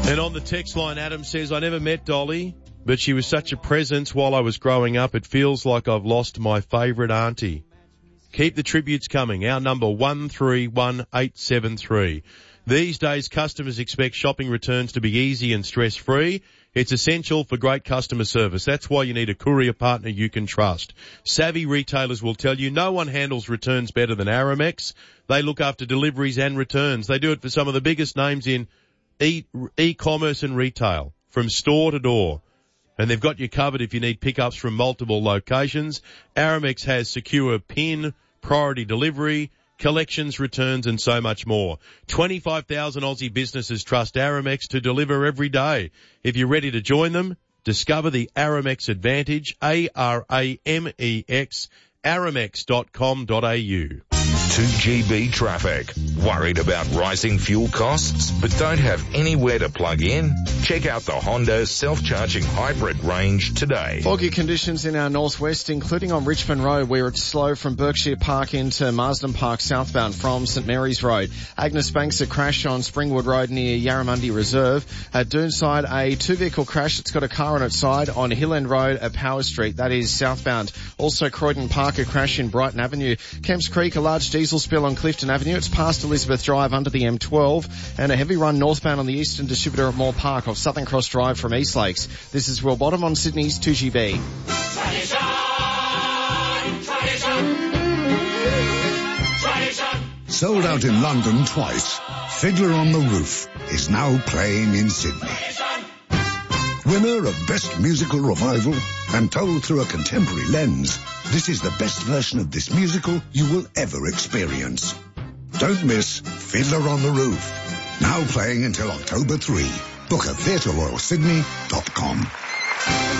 And on the text line, Adam says, I never met Dolly, but she was such a presence while I was growing up. It feels like I've lost my favourite auntie. Keep the tributes coming. Our number 131873. These days, customers expect shopping returns to be easy and stress-free. It's essential for great customer service. That's why you need a courier partner you can trust. Savvy retailers will tell you no one handles returns better than Aramex. They look after deliveries and returns. They do it for some of the biggest names in e-commerce and retail, from store to door. And they've got you covered if you need pickups from multiple locations. Aramex has secure PIN, priority delivery, collections, returns, and so much more. 25,000 Aussie businesses trust Aramex to deliver every day. If you're ready to join them, discover the Aramex Advantage, ARAMEX, aramex.com.au. 2GB traffic. Worried about rising fuel costs but don't have anywhere to plug in? Check out the Honda self-charging hybrid range today. Foggy conditions in our northwest, including on Richmond Road, where it's slow from Berkshire Park into Marsden Park southbound from St Mary's Road. Agnes Banks, a crash on Springwood Road near Yarramundi Reserve. At Doonside, a two-vehicle crash. It's got a car on its side on Hill End Road at Power Street. That is southbound. Also Croydon Park, a crash in Brighton Avenue. Kemps Creek, a large diesel spill on Clifton Avenue. It's past Elizabeth Drive under the M12, and a heavy run northbound on the eastern distributor of Moore Park off Southern Cross Drive from East Lakes. This is Will Bottom on Sydney's 2GB. Sold out in London twice, Fiddler on the Roof is now playing in Sydney. Winner of Best Musical Revival and told through a contemporary lens, this is the best version of this musical you will ever experience. Don't miss Fiddler on the Roof. Now playing until October 3. Book at theatreroyalsydney.com.